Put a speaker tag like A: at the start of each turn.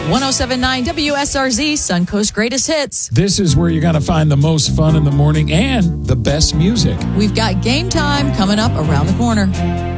A: 1079 WSRZ, Suncoast Greatest Hits.
B: This is where you're going to find the most fun in the morning and the best music.
A: We've got game time coming up around the corner.